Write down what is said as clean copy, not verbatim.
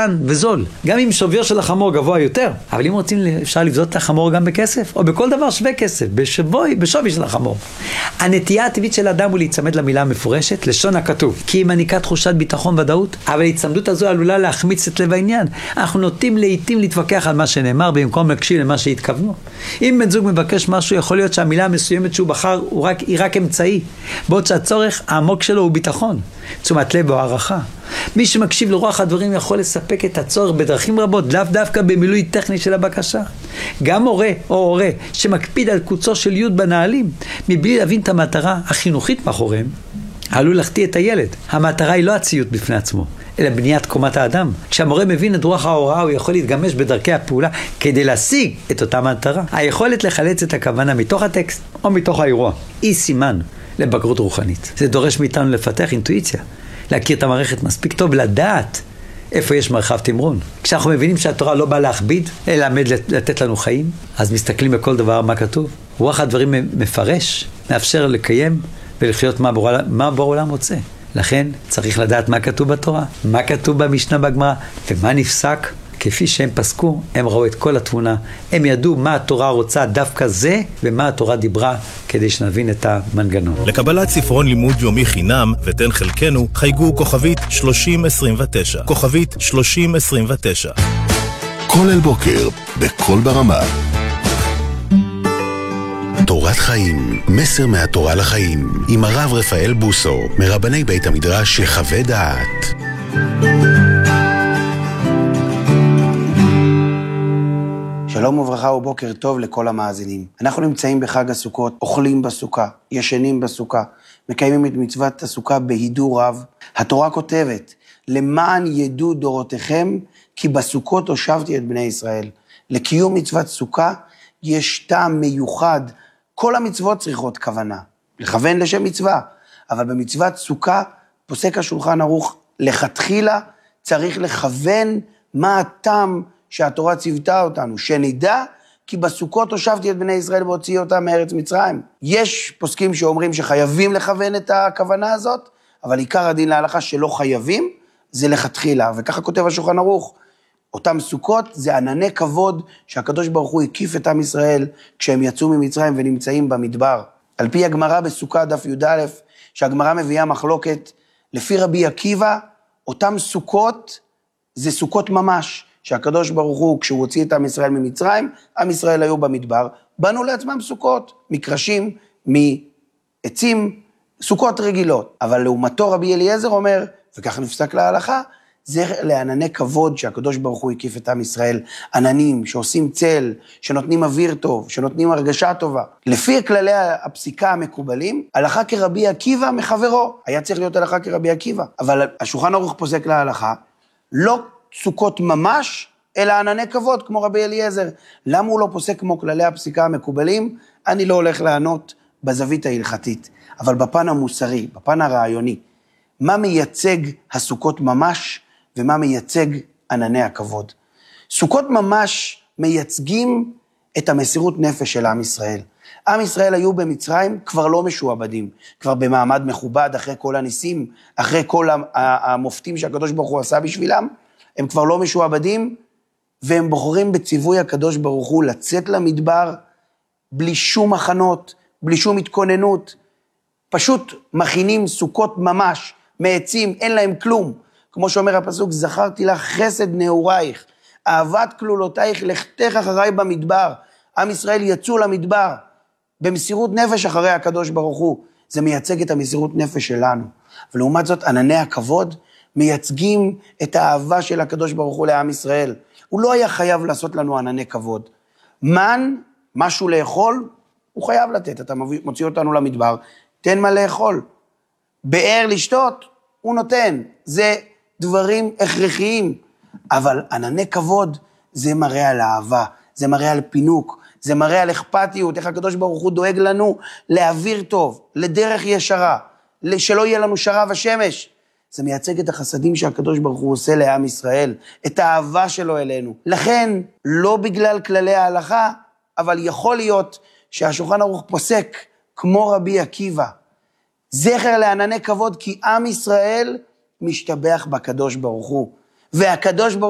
קטן וזול. גם אם שוויו של החמור גבוה יותר, אבל אם רוצים, אפשר לבזות את החמור גם בכסף, או בכל דבר שווה כסף, בשווי של החמור. הנטייה הטבעית של האדם הוא להיצמד למילה המפורשת, לשון הכתוב, כי היא מעניקה תחושת ביטחון ודאות, אבל ההצמדות הזו עלולה להחמיץ את לב העניין. אנחנו נוטים לעתים להתווכח על מה שנאמר, במקום להקשיב למה שהתכוונו. אם בן זוג מבקש משהו, יכול להיות שהמילה המסוימת שהוא בחר היא רק אמצעי, בעוד שהצורך העמוק שלו הוא ביטחון, תשומת לב או הערכה. מי שמקשיב לרוח הדברים יכול לספק את הצורך בדרכים רבות, לאו דווקא במילוי טכני של הבקשה. גם הורה שמקפיד על קוצו של יוד בנעלים, מבלי להבין את המטרה החינוכית מאחוריהם, עלול להחטיא את הילד. המטרה היא לא הציות בפני עצמו, אלא בניית קומת האדם. כשהמורה מבין את רוח ההוראה, הוא יכול להתגמש בדרכי הפעולה כדי להשיג את אותה מטרה. היכולת לחלץ את הכוונה מתוך הטקסט או מתוך האירוע היא סימן לבגרות רוחנית. זה דורש מאיתנו לפתח אינטואיציה, להכיר את המערכת מספיק טוב, לדעת איפה יש מרחב תמרון. כשאנחנו מבינים שהתורה לא באה להכביד, אלא לתת לנו חיים, אז מסתכלים בכל דבר מה כתוב. רוח הדברים מפרש, מאפשר לקיים ולחיות מה בור עולם רוצה. לכן צריך לדעת מה כתוב בתורה, מה כתוב במשנה בגמרא, ומה נפסק. כפי שהם פסקו, הם ראו את כל התמונה, הם ידעו מה התורה רוצה דווקא זה, ומה התורה דיברה, כדי שנבין את המנגנון. לקבלת ספרון לימוד יומי חינם, ותן חלקנו, חייגו כוכבית 3029. כוכבית 3029. כל אל בוקר, בכל ברמה. תורת חיים, מסר מהתורה לחיים, עם הרב רפאל בוסו, מרבני בית המדרש שחווה דעת. שלום וברכה ובוקר טוב לכל המאזינים. אנחנו נמצאים בחג הסוכות, אוכלים בסוכה, ישנים בסוכה, מקיימים את מצוות הסוכה בהידור רב. התורה כותבת, למען ידעו דורותיכם, כי בסוכות הושבתי את בני ישראל. לקיום מצוות סוכה יש טעם מיוחד. כל המצוות צריכות כוונה, לכוון לשם מצווה, אבל במצוות סוכה פוסק השולחן ערוך, לכתחילה צריך לכוון מה הטעם שהתורה ציוותה אותנו, שנדע כי בסוכות הושבתי את בני ישראל והוציא אותם מארץ מצרים. יש פוסקים שאומרים שחייבים לכוון את הכוונה הזאת, אבל עיקר הדין להלכה שלא חייבים, זה לכתחילה, וככה כותב השולחן ערוך. אותם סוכות זה ענני כבוד שהקדוש ברוך הוא הקיף את עם ישראל כשהם יצאו ממצרים ונמצאים במדבר. על פי הגמרא בסוכה דף י"א, שהגמרא מביאה מחלוקת, לפי רבי עקיבא, אותם סוכות זה סוכות ממש, שהקדוש ברוך הוא כשהוא הוציא את עם ישראל ממצרים, עם ישראל היו במדבר, בנו לעצמם סוכות, מקרשים, מעצים, סוכות רגילות. אבל לעומתו רבי אליעזר אומר, וכך נפסק להלכה, זה לענני כבוד שהקדוש ברוך הוא הקיף את עם ישראל, עננים שעושים צל, שנותנים אוויר טוב, שנותנים הרגשה טובה. לפי כללי הפסיקה המקובלים, הלכה כרבי עקיבא מחברו, היה צריך להיות הלכה כרבי עקיבא, אבל השולחן ערוך פוסק להלכה, לא סוכות ממש, אלא ענני כבוד כמו רבי אליעזר. למה הוא לא פוסק כמו כללי הפסיקה המקובלים? אני לא הולך לענות בזווית ההלכתית, אבל בפן המוסרי, בפן הרעיוני, מה מייצג הסוכות ממש, ומה מייצג ענני הכבוד. סוכות ממש מייצגים את המסירות נפש של עם ישראל. עם ישראל היו במצרים כבר לא משועבדים, כבר במעמד מכובד, אחרי כל הניסים, אחרי כל המופתים שהקדוש ברוך הוא עשה בשבילם, הם כבר לא משועבדים, והם בוחרים בציווי הקדוש ברוך הוא לצאת למדבר, בלי שום הכנות, בלי שום התכוננות, פשוט מכינים סוכות ממש, מעצים, אין להם כלום. כמו שאומר הפסוק, זכרתי לך חסד נעורייך, אהבת כלולותייך, לכתך אחריי במדבר. עם ישראל יצאו למדבר, במסירות נפש אחרי הקדוש ברוך הוא. זה מייצג את המסירות נפש שלנו. ולעומת זאת, ענני הכבוד מייצגים את האהבה של הקדוש ברוך הוא לעם ישראל. הוא לא היה חייב לעשות לנו ענני כבוד. מן, משהו לאכול, הוא חייב לתת. אתה מוציא אותנו למדבר, תן מה לאכול. באר לשתות, הוא נותן. זה דברים הכרחיים. אבל ענני כבוד, זה מראה על אהבה, זה מראה על פינוק, זה מראה על אכפתיות, איך הקדוש ברוך הוא דואג לנו לאוויר טוב, לדרך ישרה, שלא יהיה לנו שרב השמש. זה מייצג את החסדים שהקדוש ברוך הוא עושה לעם ישראל, את האהבה שלו אלינו. לכן, לא בגלל כללי ההלכה, אבל יכול להיות שהשולחן ערוך פוסק כמו רבי עקיבא. זכר לענני כבוד, כי עם ישראל משתבח בקדוש ברוך הוא. והקדוש ברוך